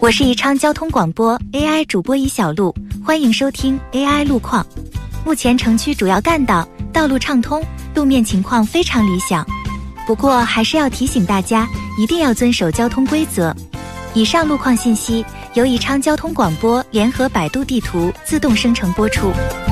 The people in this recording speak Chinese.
我是宜昌交通广播 AI 主播宜小璐，欢迎收听 AI 路况。目前城区主要干道道路畅通，路面情况非常理想。不过还是要提醒大家，一定要遵守交通规则。以上路况信息由宜昌交通广播联合百度地图自动生成播出。